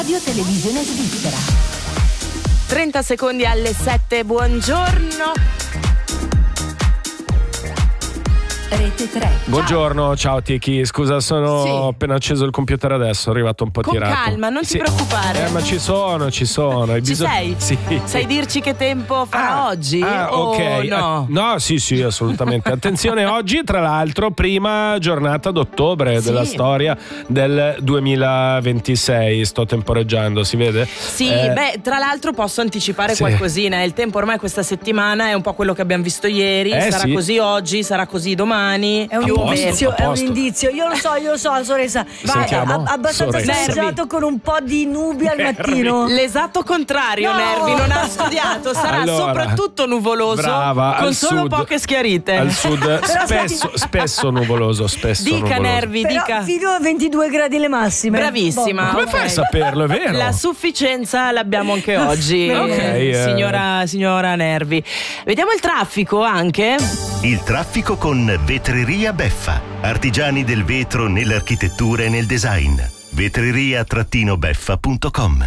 Radio Televisione Svizzera. 30 secondi alle 7, buongiorno. Rete 3. Buongiorno, ciao Tiki, scusa, sono appena acceso il computer adesso, è arrivato un po' Con tirato. Con calma, non ti preoccupare. Ma ci sono. Ci sei? Sì. Sai dirci che tempo farà oggi? Ok. No? No, sì, assolutamente. Attenzione, oggi tra l'altro prima giornata d'ottobre della storia del 2026. Sto temporeggiando, si vede? Sì, tra l'altro posso anticipare qualcosina. Il tempo ormai questa settimana è un po' quello che abbiamo visto ieri. Sarà così oggi, sarà così domani. È un indizio, io lo so, sorella. Vai, abbastanza sfregiato con un po' di nubi al mattino. L'esatto contrario, Nervi, non ha studiato. Sarà soprattutto nuvoloso, brava, con solo sud, poche schiarite. Al sud spesso nuvoloso, Dica, Nervi, dica. Fino a 22 gradi le massime. Bravissima. Come fai a saperlo, è vero? La sufficienza l'abbiamo anche oggi. Signora Nervi. Vediamo il traffico anche. Il traffico con Vetreria Beffa, artigiani del vetro nell'architettura e nel design. vetreria-beffa.com.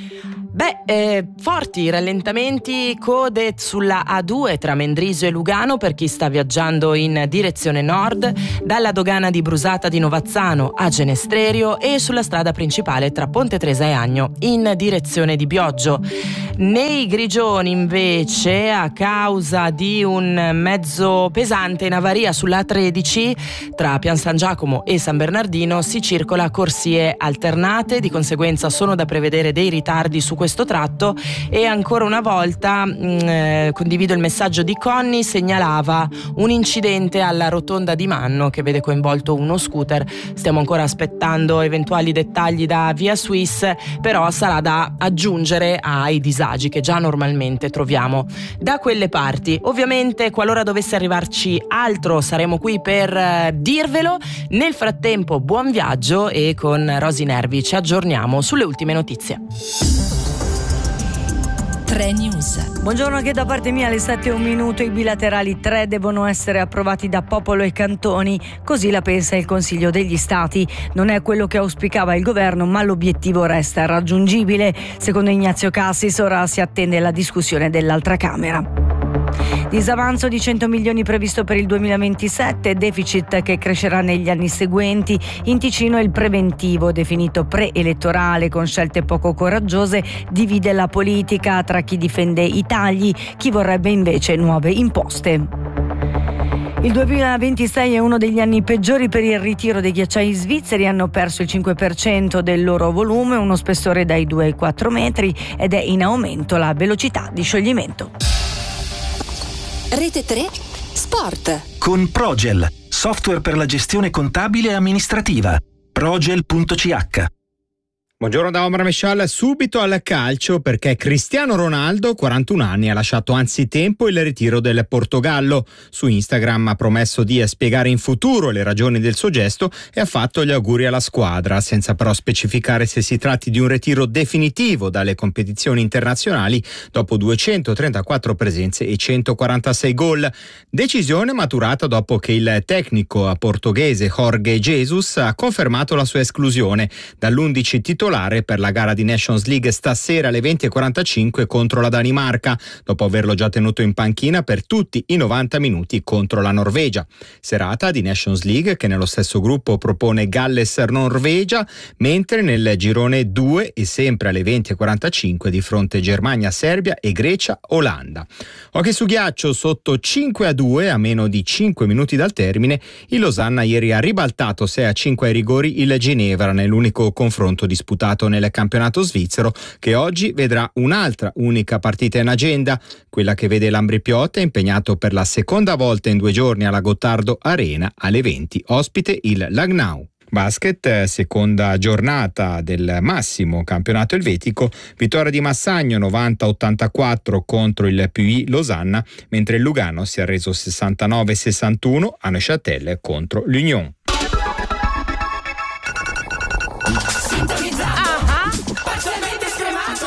Forti rallentamenti, code sulla A2 tra Mendrisio e Lugano per chi sta viaggiando in direzione nord, dalla dogana di Brusata di Novazzano a Genestrerio e sulla strada principale tra Ponte Tresa e Agno in direzione di Bioggio. Nei Grigioni invece, a causa di un mezzo pesante in avaria sulla A13 tra Pian San Giacomo e San Bernardino, si circola a corsie alternate, di conseguenza sono da prevedere dei ritardi su questo tratto. E ancora una volta condivido il messaggio di Conny, segnalava un incidente alla rotonda di Manno che vede coinvolto uno scooter. Stiamo ancora aspettando eventuali dettagli da Via Swiss, però sarà da aggiungere ai disagi che già normalmente troviamo da quelle parti. Ovviamente, qualora dovesse arrivarci altro, saremo qui per dirvelo. Nel frattempo, buon viaggio e con Rosy Nervi ci aggiorniamo sulle ultime notizie. 3 News. Buongiorno anche da parte mia, alle 7:01 i bilaterali 3 devono essere approvati da popolo e cantoni, così la pensa il Consiglio degli Stati. Non è quello che auspicava il governo, ma l'obiettivo resta raggiungibile. Secondo Ignazio Cassis ora si attende la discussione dell'altra Camera. Disavanzo di 100 milioni previsto per il 2027, deficit che crescerà negli anni seguenti. In Ticino il preventivo, definito preelettorale con scelte poco coraggiose, divide la politica tra chi difende i tagli, chi vorrebbe invece nuove imposte. Il 2026 è uno degli anni peggiori per il ritiro dei ghiacciai svizzeri. Hanno perso il 5% del loro volume, uno spessore dai 2 ai 4 metri ed è in aumento la velocità di scioglimento. Rete 3 Sport. Con Progel, software per la gestione contabile e amministrativa. Progel.ch. Buongiorno da Omar Mescial, subito al calcio perché Cristiano Ronaldo, 41 anni, ha lasciato anzitempo il ritiro del Portogallo. Su Instagram ha promesso di spiegare in futuro le ragioni del suo gesto e ha fatto gli auguri alla squadra, senza però specificare se si tratti di un ritiro definitivo dalle competizioni internazionali dopo 234 presenze e 146 gol. Decisione maturata dopo che il tecnico portoghese Jorge Jesus ha confermato la sua esclusione dall'11 titolare per la gara di Nations League stasera alle 20:45 contro la Danimarca, dopo averlo già tenuto in panchina per tutti i 90 minuti contro la Norvegia. Serata di Nations League che nello stesso gruppo propone Galles-Norvegia, mentre nel girone 2 e sempre alle 20:45 di fronte Germania-Serbia e Grecia-Olanda. Hockey su ghiaccio sotto 5-2 a meno di 5 minuti dal termine, il Losanna ieri ha ribaltato 6-5 ai rigori il Ginevra nell'unico confronto disputato nel campionato svizzero, che oggi vedrà un'altra unica partita in agenda, quella che vede l'Ambrì-Piotta impegnato per la seconda volta in 2 giorni alla Gottardo Arena alle 20, ospite il Langnau. Basket, seconda giornata del massimo campionato elvetico, vittoria di Massagno 90-84 contro il PUI Losanna, mentre il Lugano si è arreso 69-61 a Neuchâtel contro l'Union.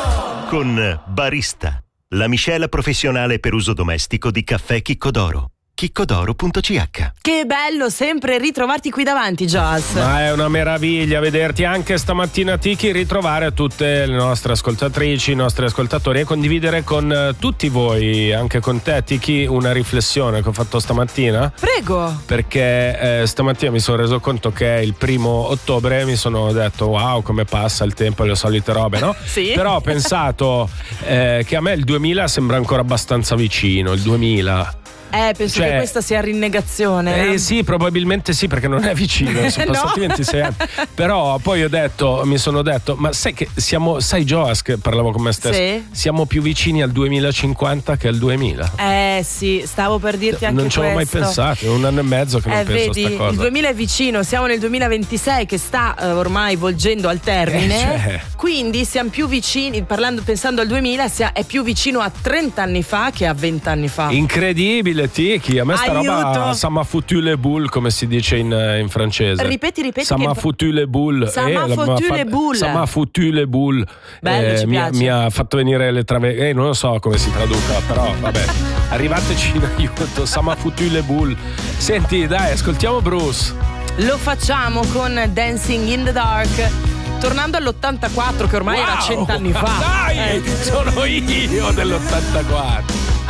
Con Barista, la miscela professionale per uso domestico di caffè Chicco d'Oro. chiccodoro.ch. Che bello sempre ritrovarti qui davanti, Joas. Ma è una meraviglia vederti anche stamattina, Tiki, ritrovare tutte le nostre ascoltatrici, i nostri ascoltatori e condividere con tutti voi, anche con te, Tiki, una riflessione che ho fatto stamattina. Prego. Perché stamattina mi sono reso conto che è il 1° ottobre, mi sono detto wow, come passa il tempo e le solite robe, no? Sì. Però ho pensato che a me il 2000 sembra ancora abbastanza vicino, il 2000. Penso che questa sia rinnegazione. Sì, probabilmente sì, perché non è vicino, sono passati 26 anni. Però poi mi sono detto, ma sai che sai Joas, che parlavo con me stesso, sì. Siamo più vicini al 2050 che al 2000. Sì, stavo per dirti anche questo. Non ci avevo mai pensato, è 1 anno e mezzo che non penso a sta cosa. Il 2000 è vicino, siamo nel 2026 che sta ormai volgendo al termine. Quindi siamo più vicini, pensando al 2000, è più vicino a 30 anni fa che a 20 anni fa. Incredibile, Tiki, a me sta roba ça m'a foutu le boules, come si dice in francese. Ripeti ça m'a foutu le boules. Ça m'a foutu le boules. Ça m'a foutu le boules. Bello, mi ha fatto venire le trave. Non lo so come si traduca, però vabbè. Arrivateci in aiuto, ça m'a foutu le boules. Senti, dai, ascoltiamo Bruce. Lo facciamo con Dancing in the Dark. Tornando all'84, che ormai era 100 anni fa. Dai, sono io dell'84.